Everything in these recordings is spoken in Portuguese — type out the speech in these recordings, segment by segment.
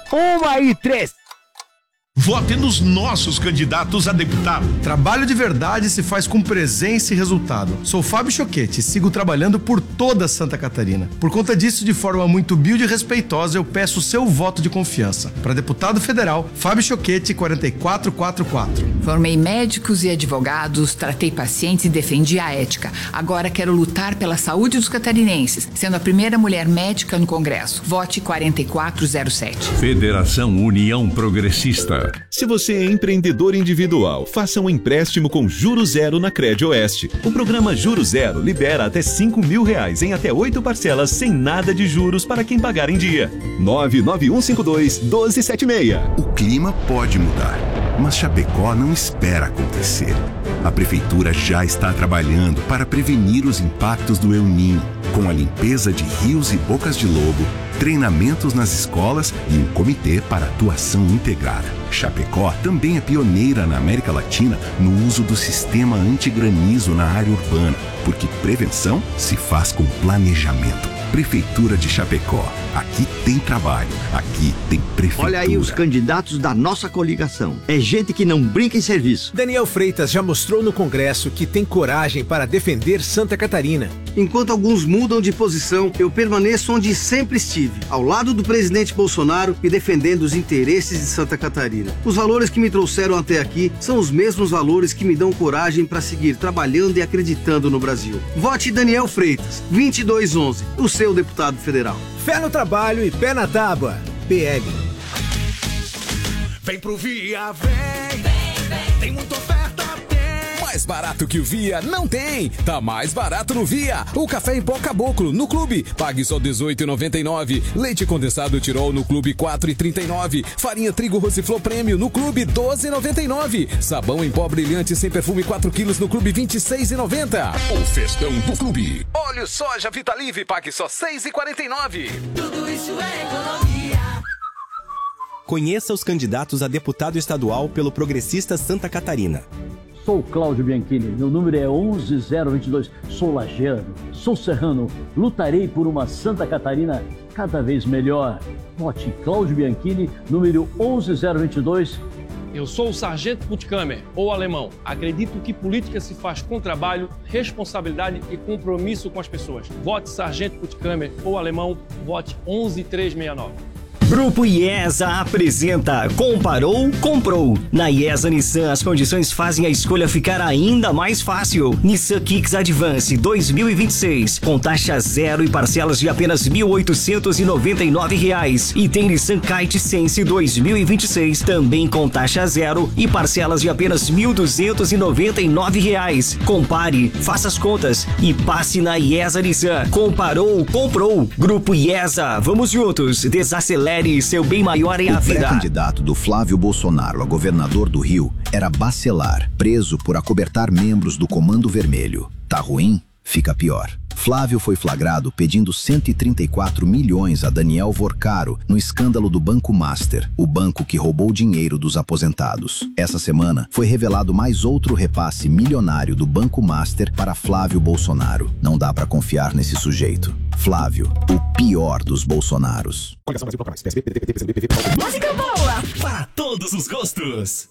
1 e 3. Vote nos nossos candidatos a deputado. Trabalho de verdade se faz com presença e resultado. Sou Fábio Choquete e sigo trabalhando por toda Santa Catarina. Por conta disso, de forma muito humilde e respeitosa, eu peço o seu voto de confiança. Para deputado federal, Fábio Choquete, 4444. Formei médicos e advogados, tratei pacientes e defendi a ética. Agora quero lutar pela saúde dos catarinenses, sendo a primeira mulher médica no Congresso. Vote 4407. Federação União Progressista. Se você é empreendedor individual, faça um empréstimo com juros zero na Credioeste. O programa Juros Zero libera até R$5.000 em até 8 parcelas sem nada de juros para quem pagar em dia. 99152-1276. O clima pode mudar, mas Chapecó não espera acontecer. A prefeitura já está trabalhando para prevenir os impactos do El Niño, com a limpeza de rios e bocas de lobo, treinamentos nas escolas e um comitê para atuação integrada. Chapecó também é pioneira na América Latina no uso do sistema antigranizo na área urbana, porque prevenção se faz com planejamento. Prefeitura de Chapecó. Aqui tem trabalho, aqui tem prefeitura. Olha aí os candidatos da nossa coligação. É gente que não brinca em serviço. Daniel Freitas já mostrou no Congresso que tem coragem para defender Santa Catarina. Enquanto alguns mudam de posição, eu permaneço onde sempre estive, ao lado do presidente Bolsonaro e defendendo os interesses de Santa Catarina. Os valores que me trouxeram até aqui são os mesmos valores que me dão coragem para seguir trabalhando e acreditando no Brasil. Vote Daniel Freitas, 2211, o seu deputado federal. Fé no trabalho e pé na tábua. PL. Vem pro Via, vem. Tem muita oferta, tem. Mais barato que o Via não tem. Tá mais barato no Via. O café em pó Caboclo no Clube, pague só R$18,99. Leite condensado Tirol no Clube, R$4,39. Farinha trigo Rosiflor Prêmio no Clube, R$12,99. Sabão em pó brilhante sem perfume 4 quilos no Clube, R$26,90. O festão do Clube. Óleo soja Vitalive, pague só R$6,49. Tudo isso é economia. Conheça os candidatos a deputado estadual pelo Progressista Santa Catarina. Sou Cláudio Bianchini, meu número é 11022. Sou lajeano, sou serrano, lutarei por uma Santa Catarina cada vez melhor. Vote Cláudio Bianchini, número 11022. Eu sou o Sargento Puttkamer, ou alemão. Acredito que política se faz com trabalho, responsabilidade e compromisso com as pessoas. Vote Sargento Puttkamer, ou alemão, vote 11369. Grupo IESA apresenta Comparou, Comprou. Na IESA Nissan, as condições fazem a escolha ficar ainda mais fácil. Nissan Kicks Advance 2026, com taxa zero e parcelas de apenas R$ 1.899. E tem Nissan Kite Sense 2026, também com taxa zero e parcelas de apenas R$ 1.299. Compare, faça as contas e passe na IESA Nissan. Comparou, Comprou. Grupo IESA, vamos juntos, desacelere. Seu bem maior é a vida. O pré-candidato do Flávio Bolsonaro a governador do Rio era Bacelar, preso por acobertar membros do Comando Vermelho. Tá ruim? Fica pior. Flávio foi flagrado pedindo 134 milhões a Daniel Vorcaro no escândalo do Banco Master, o banco que roubou dinheiro dos aposentados. Essa semana foi revelado mais outro repasse milionário do Banco Master para Flávio Bolsonaro. Não dá pra confiar nesse sujeito. Flávio, o pior dos Bolsonaros. Música boa para todos os gostos.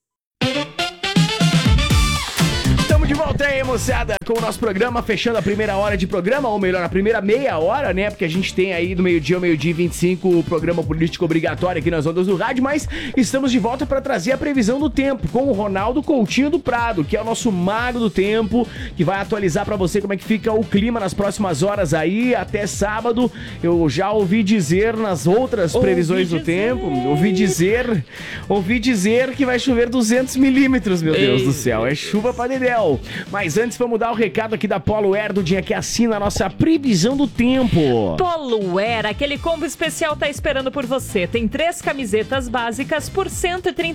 Estamos de volta aí, moçada, com o nosso programa, fechando a primeira hora de programa, ou melhor, a primeira meia hora, né? Porque a gente tem aí do meio-dia ao meio-dia e 25 o programa político obrigatório aqui nas ondas do rádio, mas estamos de volta para trazer a previsão do tempo com o Ronaldo Coutinho do Prado, que é o nosso mago do tempo, que vai atualizar para você como é que fica o clima nas próximas horas aí, até sábado. Eu já ouvi dizer nas outras previsões do tempo, ouvi dizer que vai chover 200 milímetros, meu Deus do céu, é chuva pra dedéu. Mas antes vamos dar o recado aqui da Polo Air do dia que assina a nossa previsão do tempo. Polo Air, aquele combo especial tá esperando por você. Tem 3 camisetas básicas por R$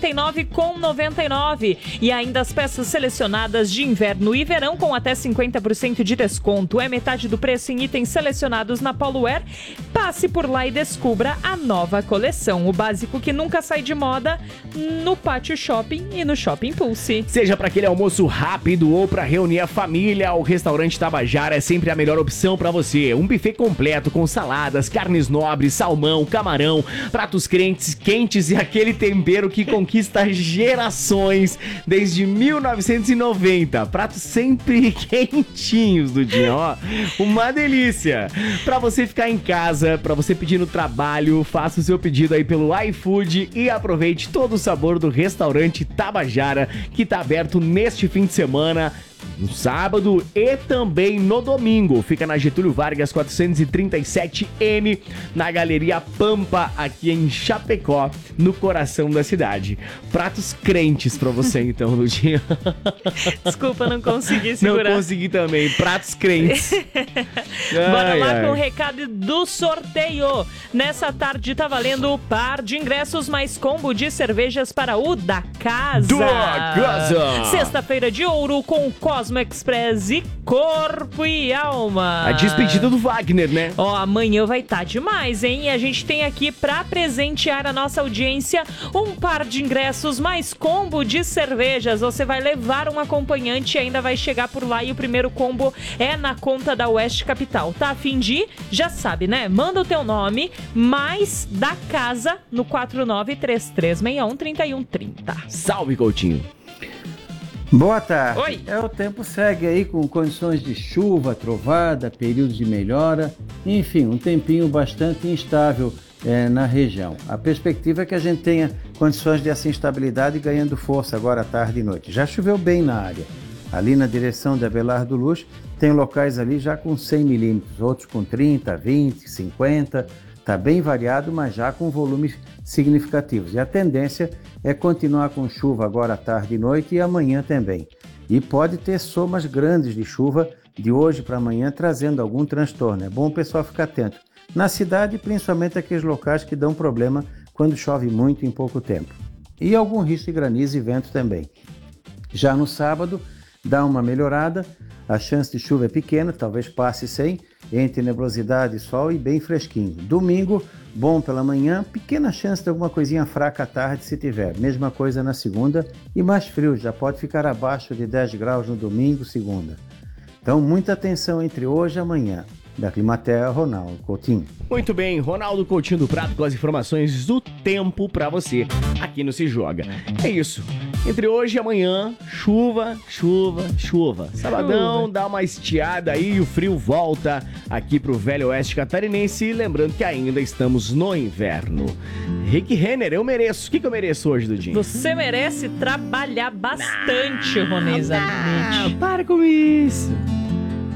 139,99 e ainda as peças selecionadas de inverno e verão com até 50% de desconto. É metade do preço em itens selecionados na Polo Air. Passe por lá e descubra a nova coleção. O básico que nunca sai de moda no Pátio Shopping e no Shopping Pulse. Seja para aquele almoço rápido evento ou para reunir a família, o restaurante Tabajara é sempre a melhor opção para você. Um buffet completo com saladas, carnes nobres, salmão, camarão, pratos quentes e aquele tempero que conquista gerações desde 1990. Pratos sempre quentinhos, Dudinho, ó. Uma delícia. Para você ficar em casa, para você pedir no trabalho, faça o seu pedido aí pelo iFood e aproveite todo o sabor do restaurante Tabajara, que tá aberto neste fim de semana, no sábado e também no domingo. Fica na Getúlio Vargas 437M, na Galeria Pampa, aqui em Chapecó, no coração da cidade. Pratos crentes pra você então, Ludinha. Desculpa, não consegui segurar. Não consegui também, pratos crentes. Bora lá com o recado do sorteio. Nessa tarde tá valendo o par de ingressos mais combo de cervejas para o Da Casa. Da Casa! Sexta-feira de ouro com Cosmo Express e Corpo e Alma. A despedida do Wagner, né? Ó, amanhã vai estar demais, hein? E a gente tem aqui pra presentear a nossa audiência um par de ingressos mais combo de cervejas. Você vai levar um acompanhante e ainda vai chegar por lá e o primeiro combo é na conta da Oeste Capital. Tá a fim de ir? Já sabe, né? Manda o teu nome, mais Da Casa no 4933613130. Salve, Coutinho. Boa tarde. Oi. O tempo segue aí com condições de chuva, trovada, períodos de melhora, enfim, um tempinho bastante instável na região. A perspectiva é que a gente tenha condições dessa instabilidade ganhando força agora à tarde e noite. Já choveu bem na área. Ali na direção de Abelardo Luz, tem locais ali já com 100 milímetros, outros com 30, 20, 50, está bem variado, mas já com volumes significativos. E a tendência é continuar com chuva agora à tarde e noite e amanhã também. E pode ter somas grandes de chuva de hoje para amanhã, trazendo algum transtorno. É bom o pessoal ficar atento. Na cidade, principalmente aqueles locais que dão problema quando chove muito em pouco tempo. E algum risco de granizo e vento também. Já no sábado, dá uma melhorada, a chance de chuva é pequena, talvez passe sem, entre nebulosidade, sol e bem fresquinho. Domingo, bom pela manhã, pequena chance de alguma coisinha fraca à tarde se tiver. Mesma coisa na segunda e mais frio, já pode ficar abaixo de 10 graus no domingo, segunda. Então, muita atenção entre hoje e amanhã. Da Climaterra, Ronaldo Coutinho. Muito bem, Ronaldo Coutinho do Prado com as informações do tempo pra você aqui no Se Joga. É isso. Entre hoje e amanhã, chuva. Sabadão, dá uma estiada aí, o frio volta aqui pro Velho Oeste Catarinense. E lembrando que ainda estamos no inverno. Rick Renner, eu mereço. O que eu mereço hoje, Dudinho? Você merece trabalhar bastante, Ronesa. Para com isso.